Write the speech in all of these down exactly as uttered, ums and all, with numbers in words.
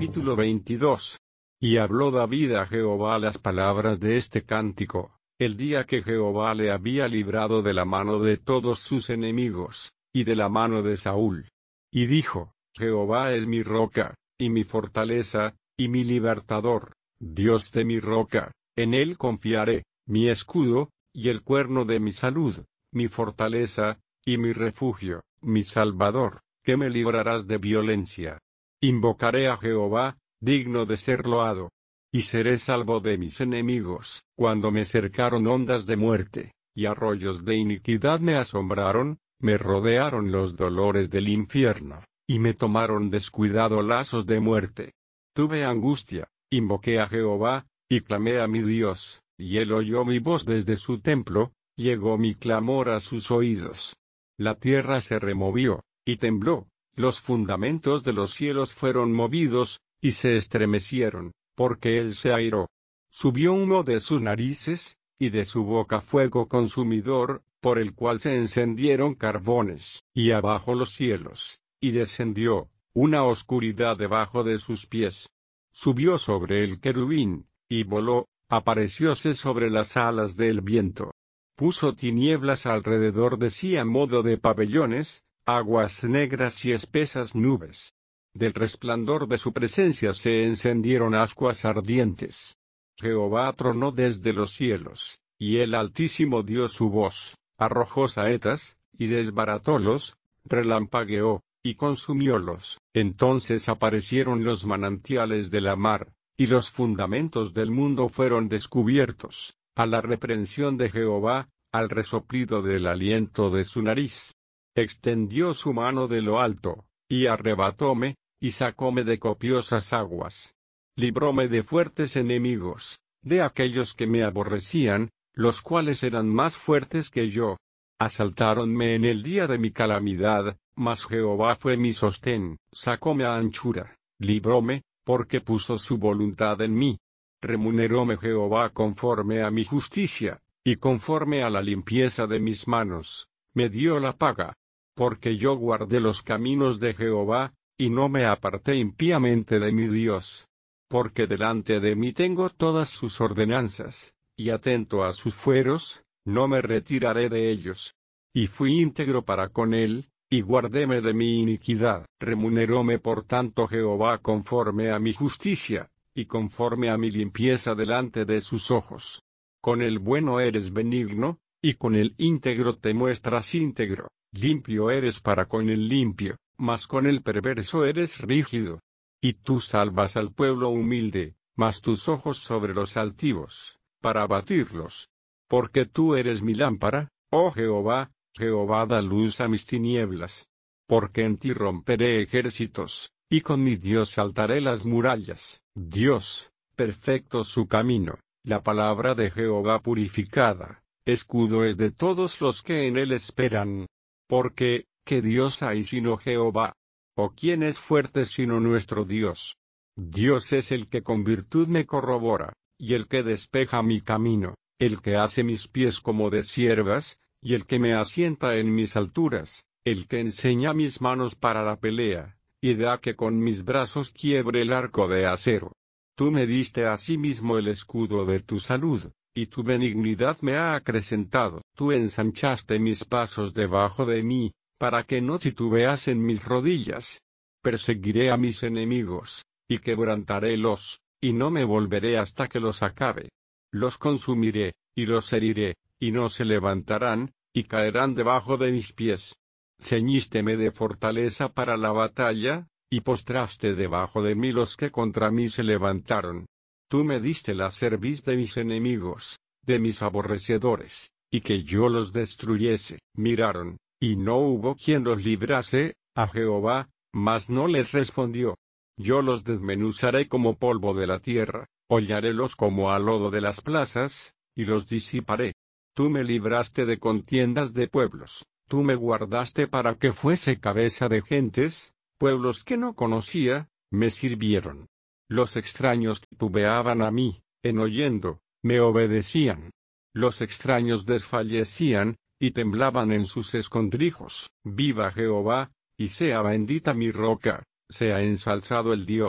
Capítulo veintidós. Y habló David a Jehová las palabras de este cántico, el día que Jehová le había librado de la mano de todos sus enemigos, y de la mano de Saúl. Y dijo, Jehová es mi roca, y mi fortaleza, y mi libertador, Dios de mi roca, en él confiaré, mi escudo, y el cuerno de mi salud, mi fortaleza, y mi refugio, mi salvador, que me librarás de violencia. Invocaré a Jehová, digno de ser loado. Y seré salvo de mis enemigos. Cuando me cercaron ondas de muerte, y arroyos de iniquidad me asombraron, me rodearon los dolores del infierno, y me tomaron descuidado lazos de muerte. Tuve angustia, invoqué a Jehová, y clamé a mi Dios, y él oyó mi voz desde su templo, llegó mi clamor a sus oídos. La tierra se removió, y tembló. Los fundamentos de los cielos fueron movidos, y se estremecieron, porque él se airó. Subió humo de sus narices, y de su boca fuego consumidor, por el cual se encendieron carbones, y abajo los cielos, y descendió, una oscuridad debajo de sus pies. Subió sobre el querubín, y voló, aparecióse sobre las alas del viento. Puso tinieblas alrededor de sí a modo de pabellones, aguas negras y espesas nubes. Del resplandor de su presencia se encendieron ascuas ardientes. Jehová tronó desde los cielos, y el Altísimo dio su voz, arrojó saetas, y desbaratólos, relampagueó, y consumiólos. Entonces aparecieron los manantiales de la mar, y los fundamentos del mundo fueron descubiertos, a la reprensión de Jehová, al resoplido del aliento de su nariz. Extendió su mano de lo alto, y arrebatóme, y sacóme de copiosas aguas. Libróme de fuertes enemigos, de aquellos que me aborrecían, los cuales eran más fuertes que yo. Asaltáronme en el día de mi calamidad, mas Jehová fue mi sostén, sacóme a anchura, libróme, porque puso su voluntad en mí. Remuneróme Jehová conforme a mi justicia, y conforme a la limpieza de mis manos, me dio la paga. Porque yo guardé los caminos de Jehová, y no me aparté impíamente de mi Dios. Porque delante de mí tengo todas sus ordenanzas, y atento a sus fueros, no me retiraré de ellos. Y fui íntegro para con él, y guardéme de mi iniquidad. Remuneróme por tanto Jehová conforme a mi justicia, y conforme a mi limpieza delante de sus ojos. Con el bueno eres benigno, y con el íntegro te muestras íntegro. Limpio eres para con el limpio, mas con el perverso eres rígido. Y tú salvas al pueblo humilde, mas tus ojos sobre los altivos, para abatirlos. Porque tú eres mi lámpara, oh Jehová, Jehová da luz a mis tinieblas. Porque en ti romperé ejércitos, y con mi Dios saltaré las murallas. Dios, perfecto su camino, la palabra de Jehová purificada, escudo es de todos los que en él esperan. Porque, ¿qué Dios hay sino Jehová? ¿O quién es fuerte sino nuestro Dios? Dios es el que con virtud me corrobora, y el que despeja mi camino, el que hace mis pies como de ciervas, y el que me asienta en mis alturas, el que enseña mis manos para la pelea, y da que con mis brazos quiebre el arco de acero. Tú me diste asimismo el escudo de tu salud, y tu benignidad me ha acrecentado. Tú ensanchaste mis pasos debajo de mí, para que no titubeasen mis rodillas. Perseguiré a mis enemigos, y quebrantarélos, y no me volveré hasta que los acabe. Los consumiré, y los heriré, y no se levantarán, y caerán debajo de mis pies. Ceñísteme de fortaleza para la batalla, y postraste debajo de mí los que contra mí se levantaron. Tú me diste la cerviz de mis enemigos, de mis aborrecedores, y que yo los destruyese. Miraron, y no hubo quien los librase, a Jehová, mas no les respondió. Yo los desmenuzaré como polvo de la tierra, hollarélos como a lodo de las plazas, y los disiparé. Tú me libraste de contiendas de pueblos, tú me guardaste para que fuese cabeza de gentes, pueblos que no conocía, me sirvieron. Los extraños titubeaban a mí, en oyendo, me obedecían. Los extraños desfallecían, y temblaban en sus escondrijos. Viva Jehová, y sea bendita mi roca, sea ensalzado el Dios,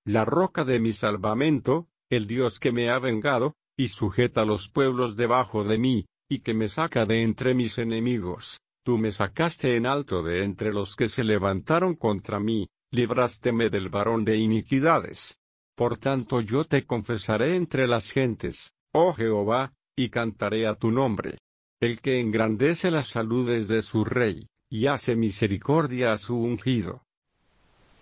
la roca de mi salvamento, el Dios que me ha vengado, y sujeta a los pueblos debajo de mí, y que me saca de entre mis enemigos. Tú me sacaste en alto de entre los que se levantaron contra mí, librásteme del varón de iniquidades. Por tanto yo te confesaré entre las gentes, oh Jehová, y cantaré a tu nombre. El que engrandece las saludes de su rey, y hace misericordia a su ungido.